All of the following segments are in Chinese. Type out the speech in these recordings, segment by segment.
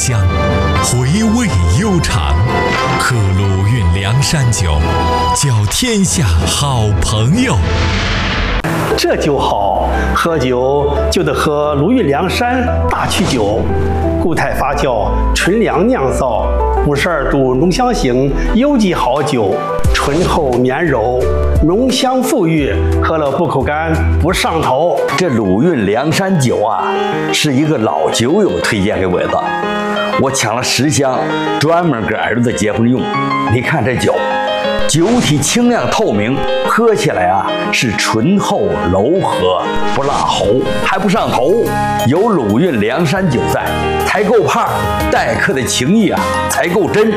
香，回味悠长。喝鲁韵良山酒，交天下好朋友。 这酒好，喝酒就得喝鲁韵良山大曲酒，固态发酵，纯粮酿造，52度浓香型优级好酒，醇厚绵柔，浓香馥郁，喝了不口干不上头。 这鲁韵良山酒啊，是一个老酒友推荐给我的，我抢了10箱，专门给儿子结婚用。你看这酒，酒体清亮透明，喝起来啊是醇厚柔和，不辣喉，还不上头。有鲁韵良山酒在，才够胖，待客的情谊啊才够真。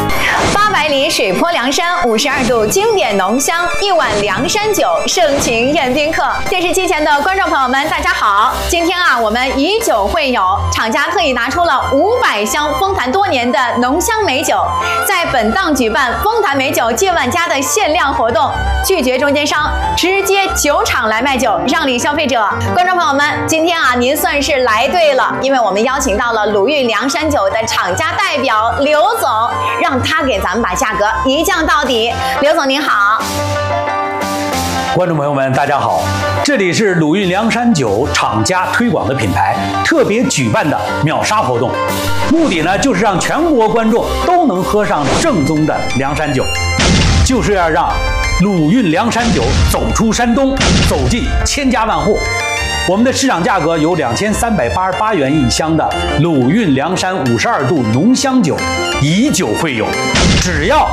800里水泊梁山，52度经典浓香，1碗梁山酒，盛情宴宾客。电视机前的观众朋友们，大家好！今天啊，我们以酒会友，厂家特意拿出了500箱丰坛多年的浓香美酒，在本档举办丰坛美酒借万家的限量活动，拒绝中间商，直接酒厂来卖酒，让利消费者。观众朋友们，今天啊，您算是来对了，因为我们邀请到了鲁韵良山酒的厂家代表刘总，让他给咱们把价格一降到底。刘总您好。 观众朋友们大家好，这里是鲁韵良山酒厂家推广的品牌特别举办的秒杀活动，目的呢就是让全国观众都能喝上正宗的凉山酒，就是要让鲁韵良山酒走出山东，走进千家万户。我们的市场价格有2388元一箱的鲁韵良山52度浓香酒，以酒会友，只要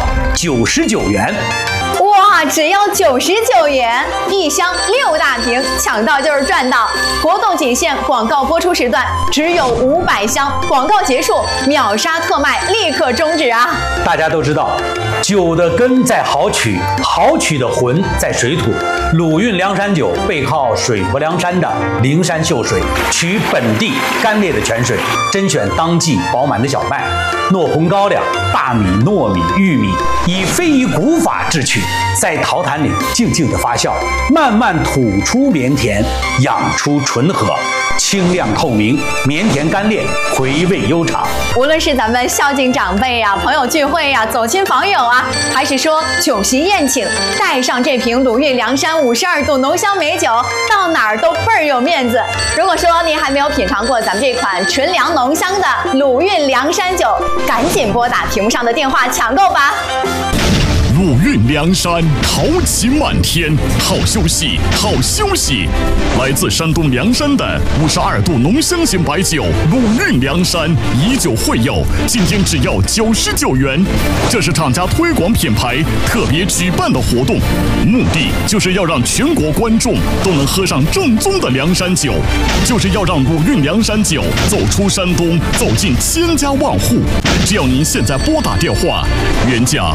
99元。 哇，只要99元一箱6大瓶，抢到就是赚到！活动仅限广告播出时段，只有500箱，广告结束秒杀特卖，立刻终止啊！ 大家都知道，酒的根在好曲，好曲的魂在水土。鲁韵良山酒背靠水泊梁山的灵山秀水，取本地干裂的泉水，甄选当季饱满的小麦、糯红高粱、大米、糯米、玉米，以非遗古法制曲，在陶坛里静静的发酵，慢慢吐出绵甜，养出醇和，清亮透明，绵甜干裂，回味悠长。 无论是咱们孝敬长辈呀、朋友聚会呀、走亲访友啊，还是说酒席宴请，带上这瓶鲁韵良山52度浓香美酒，到哪儿都倍儿有面子。如果说您还没有品尝过咱们这款纯粮浓香的鲁韵良山酒，赶紧拨打屏幕上的电话抢购吧。 鲁韵良山，豪气漫天，好休息，好休息！来自山东凉山的52度浓香型白酒鲁韵良山，以酒会友，今天只要99元。这是厂家推广品牌特别举办的活动，目的就是要让全国观众都能喝上正宗的凉山酒，就是要让鲁韵良山酒走出山东，走进千家万户。只要您现在拨打电话，原价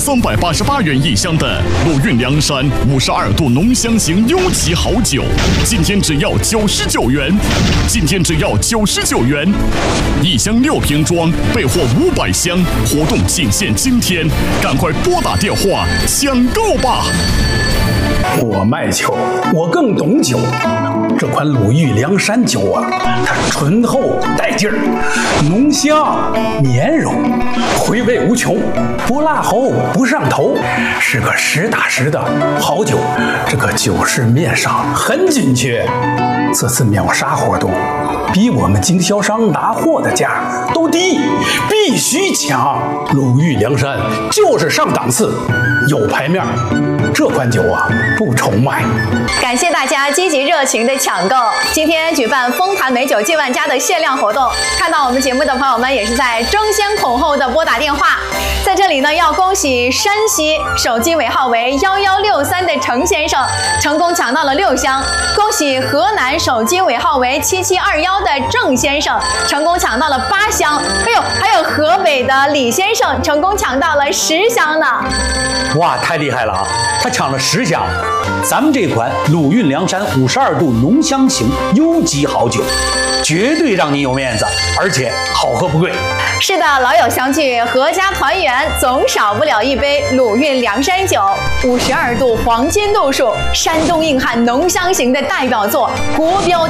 2388元一箱的鲁韵良山52度浓香型优级好酒，今天只要99元，今天只要99元，一箱6瓶装，备货500箱，活动仅限今天，赶快拨打电话抢购吧！ 我卖酒，我更懂酒。这款鲁韵良山酒啊，它醇厚带劲儿，浓香绵柔，回味无穷，不辣喉不上头，是个实打实的好酒。这个酒市面上很紧缺，这次秒杀活动比我们经销商拿货的价都低，必须抢。鲁韵良山就是上档次，有牌面。这款酒啊，不愁卖。 感谢大家积极热情的抢购。今天举办丰坛美酒借万家的限量活动，看到我们节目的朋友们也是在争先恐后的拨打电话。在这里呢，要恭喜山西手机尾号为1163的程先生成功抢到了6箱，恭喜河南手机尾号为7721的郑先生成功抢到了8箱，还有河北的李先生成功抢到了10箱呢。 哇，太厉害了啊！他抢了10箱。咱们这款鲁韵良山52度浓香型优级好酒，绝对让您有面子，而且好喝不贵。 是的，老友相聚，阖家团圆，总少不了一杯鲁韵良山酒。52度黄金度数，山东硬汉浓香型的代表作，国标